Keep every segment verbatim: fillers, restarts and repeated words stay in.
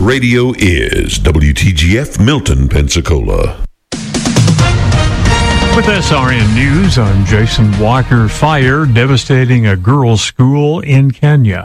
radio is W T G F Milton, Pensacola. With S R N News, I'm Jason Walker. Fire devastating a girls' school in Kenya.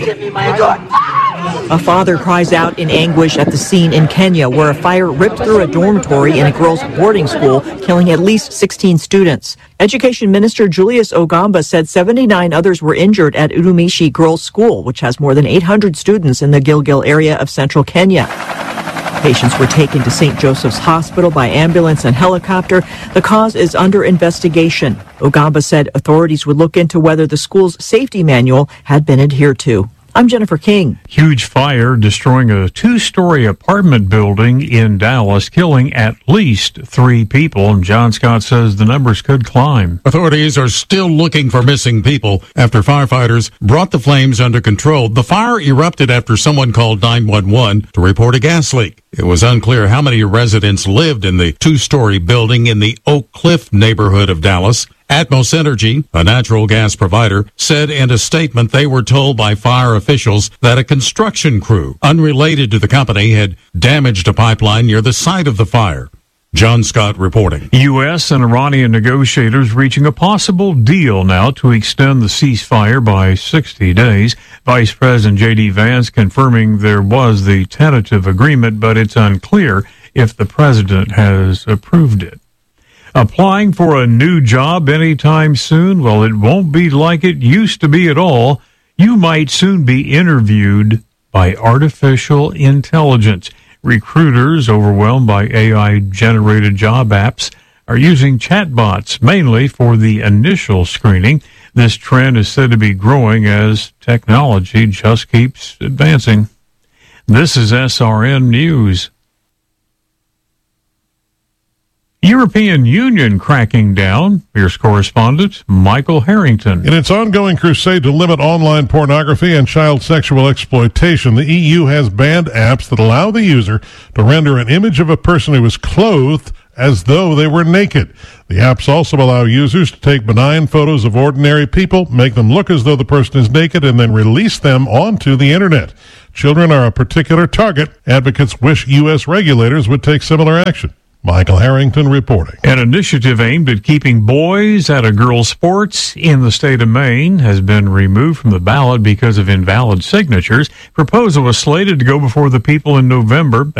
A father cries out in anguish at the scene in Kenya where a fire ripped through a dormitory in a girls' boarding school, killing at least sixteen students. Education Minister Julius Ogamba said seventy-nine others were injured at Urumishi Girls' School, which has more than eight hundred students in the Gilgil area of central Kenya. Patients were taken to Saint Joseph's Hospital by ambulance and helicopter. The cause is under investigation. Ogamba said authorities would look into whether the school's safety manual had been adhered to. I'm Jennifer King. Huge fire destroying a two-story apartment building in Dallas, killing at least three people. And John Scott says the numbers could climb. Authorities are still looking for missing people after firefighters brought the flames under control. The fire erupted after someone called nine one one to report a gas leak. It was unclear how many residents lived in the two-story building in the Oak Cliff neighborhood of Dallas. Atmos Energy, a natural gas provider, said in a statement they were told by fire officials that a construction crew unrelated to the company had damaged a pipeline near the site of the fire. John Scott reporting. U S and Iranian negotiators reaching a possible deal now to extend the ceasefire by sixty days. Vice President J D. Vance confirming there was the tentative agreement, but it's unclear if the president has approved it. Applying for a new job anytime soon? Well, it won't be like it used to be at all. You might soon be interviewed by artificial intelligence. Recruiters, overwhelmed by A I-generated job apps, are using chatbots mainly for the initial screening. This trend is said to be growing as technology just keeps advancing. This is S R N News. European Union cracking down. Here's correspondent Michael Harrington. In its ongoing crusade to limit online pornography and child sexual exploitation, the E U has banned apps that allow the user to render an image of a person who is clothed as though they were naked. The apps also allow users to take benign photos of ordinary people, make them look as though the person is naked, and then release them onto the internet. Children are a particular target. Advocates wish U S regulators would take similar action. Michael Harrington reporting. An initiative aimed at keeping boys out of girls' sports in the state of Maine has been removed from the ballot because of invalid signatures. Proposal was slated to go before the people in November.